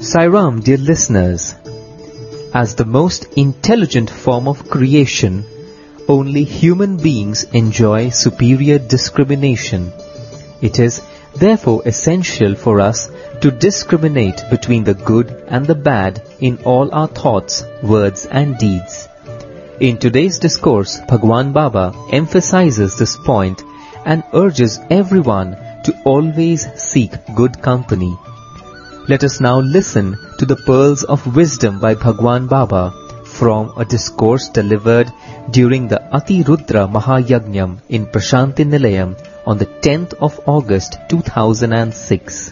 Sairam, dear listeners, as the most intelligent form of creation, only human beings enjoy superior discrimination. It is therefore essential for us to discriminate between the good and the bad in all our thoughts, words and deeds. In today's discourse, Bhagwan Baba emphasizes this point and urges everyone to always seek good company. Let us now listen to the pearls of wisdom by Bhagwan Baba from a discourse delivered during the Atirudra Mahayagnyam in Prashanti Nilayam on the 10th of August 2006.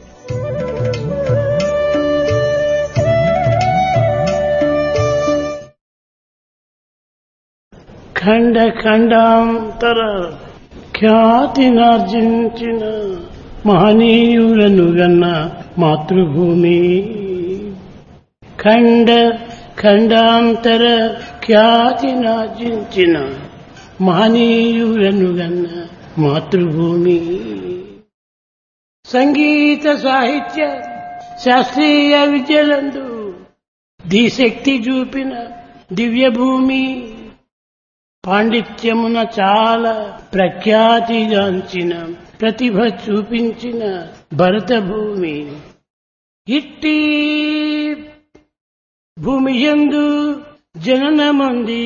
ఖండ ఖండాంతర ఖ్యాతినార్జించిన మహనీయులను గన్న మాతృభూమి. ఖండ ఖండాంతర ఖ్యాతినార్జించిన మహనీయులను గన్న మాతృభూమి. సంగీత సాహిత్య శాస్త్రీయ విద్యలందు దిశక్తి చూపిన దివ్యభూమి. పాండిత్యమున చాలా ప్రఖ్యాతిగాంచిన ప్రతిభ చూపించిన భరతభూమి. ఇట్టి భూమియందు జననమంది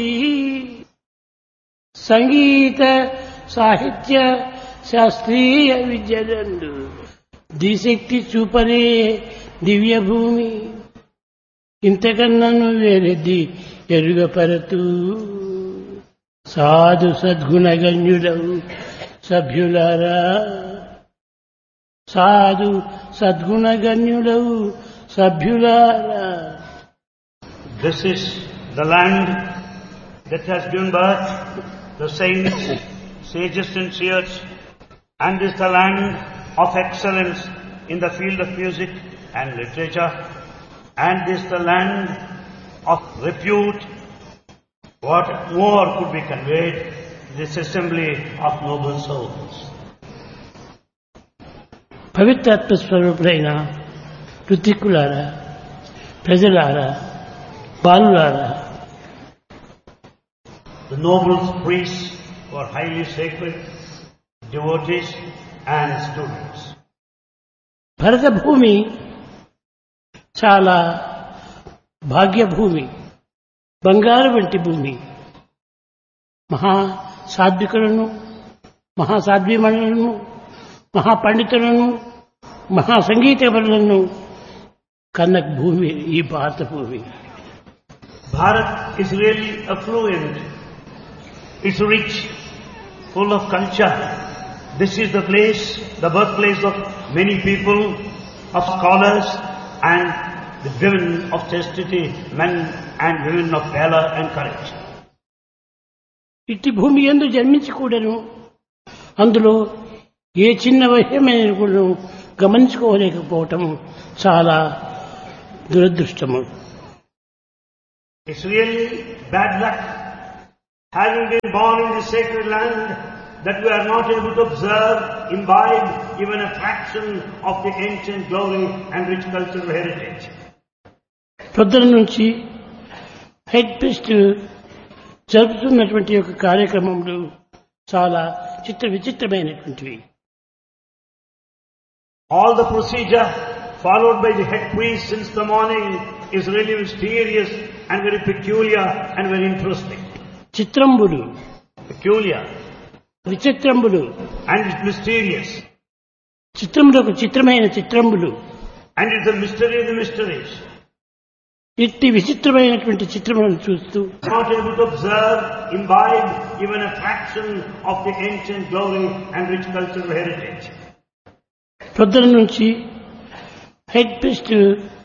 సంగీత సాహిత్య శాస్త్రీయ విద్యలందు దిశక్తి చూపనే దివ్యభూమి. ఇంతకన్నను వేరెద్ది ఎరుగపరతూ సాధు సద్గుణగణ్యులవు సభ్యులారా. సాధు సద్గుణగణ్యులవు సభ్యులారా. This is the land that has given birth to saints, sages and seers, and is the land of excellence in the field of music and literature, and is the land of repute. What more could be conveyed to this assembly of noble souls? పవిత్రాత్మ స్వరూపులైన ఋతికులారా, ప్రజలారా, బాలులారా. The noble priests who are highly sacred, devotees and students. భరతభూమి చాలా భాగ్యభూమి, బంగారు వంటి భూమి. మహా సాత్వికులను, మహాసాధ్వీమణులను, మహాపండితులను, మహాసంగీతపరులను కన్న భూమి ఈ భారత భూమి. Bharat is really affluent. It's rich, full of culture. This is the place, the birthplace of many people, of scholars and the women of chastity, men and women of valor and courage. ఇట్టి భూమి యందు జన్మించి కూడాను అందులో ఏ చిన్న విషయమైన కూడా గమనించుకోలేకపోవటం చాలా దురదృష్టము. It's really bad luck, having been born in this sacred land, that we are not able to observe, imbibe even a fraction of the ancient glory and rich cultural heritage. పొద్దున నుంచి హెడ్ ప్రీస్ట్ జరుపుతున్నటువంటి యొక్క కార్యక్రమములు చాలా విచిత్రమైనటువంటివి. All the procedure followed by the head priest since the morning is really mysterious and very peculiar and very interesting. చిత్రంబులు, Peculiar విచిత్రంబులు, and it's mysterious. చిత్రములకు చిత్రమైన చిత్రంబులు. And it's the mystery of the mysteries. ఇట్టి విచిత్రమైనటువంటి చిత్రములను చూస్తూ Not able to observe, imbibe even a fraction of the ancient glory and rich cultural heritage. పొద్దున నుంచి head priest